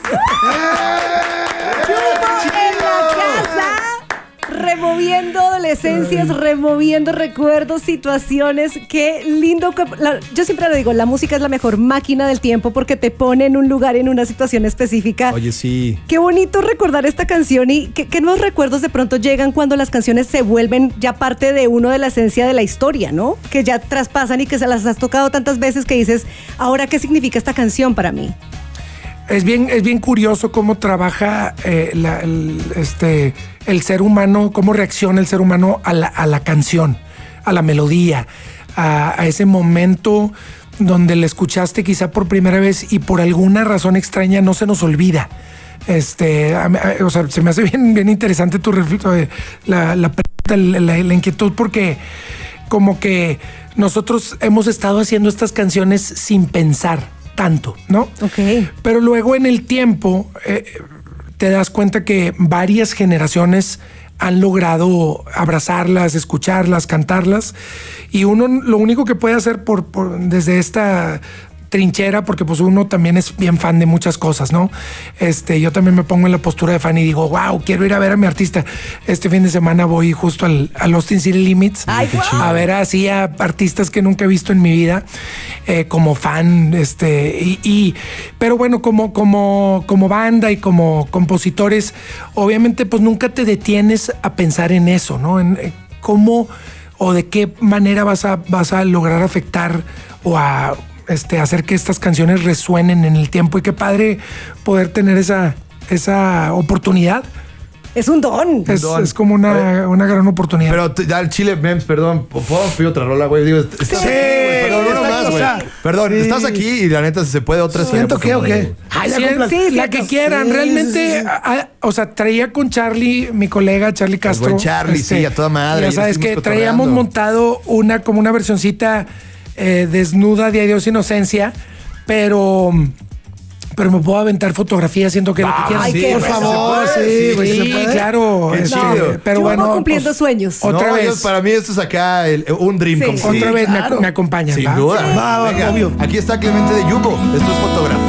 Removiendo adolescencias, removiendo recuerdos, situaciones. Qué lindo. Yo siempre lo digo, la música es la mejor máquina del tiempo porque te pone en un lugar, en una situación específica. Oye, sí. Qué bonito recordar esta canción y qué nuevos recuerdos de pronto llegan cuando las canciones se vuelven ya parte de uno de la esencia de la historia, ¿no? Que ya traspasan y que se las has tocado tantas veces que dices, ¿ahora qué significa esta canción para mí? Es bien curioso cómo trabaja el ser humano, cómo reacciona el ser humano a la canción, a la melodía, a ese momento donde la escuchaste quizá por primera vez y por alguna razón extraña no se nos olvida. O sea, se me hace bien interesante tu la pregunta, la inquietud, porque como que nosotros hemos estado haciendo estas canciones sin pensar tanto, ¿no? Ok. Pero luego en el tiempo te das cuenta que varias generaciones han logrado abrazarlas, escucharlas, cantarlas, y uno lo único que puede hacer desde esta trinchera, porque pues uno también es bien fan de muchas cosas, ¿no? Yo también me pongo en la postura de fan y digo, wow, quiero ir a ver a mi artista. Este fin de semana voy justo al Austin City Limits. Ay, a ver así a artistas que nunca he visto en mi vida, como fan, pero bueno, como banda y como compositores, obviamente pues nunca te detienes a pensar en eso, ¿no? En cómo o de qué manera vas a lograr afectar o a hacer que estas canciones resuenen en el tiempo, y qué padre poder tener esa oportunidad. Es un don. Es como una gran oportunidad. Pero ya el Chile Mems, perdón, ¿puedo pedir otra rola, güey? Digo, perdón, no más, güey. Perdón, sí. Estás aquí y la neta, si se puede otra. ¿Siento qué o qué? Sí, la que quieran. Realmente, o sea, traía con Charlie, mi colega Charlie Castro. El buen Charlie, sí, a toda madre. Ya sabes que traíamos montado como una versioncita desnuda de Adiós Inocencia, pero me puedo aventar fotografías, siento que lo que quieran. Ay, por favor, sí, claro. Pero bueno, cumpliendo sueños. Otra vez. Para mí esto es acá un dream. Sí. Otra vez me acompañan. Sin duda. Venga, obvio. Aquí está Clemente de Yugo. Esto es fotografía.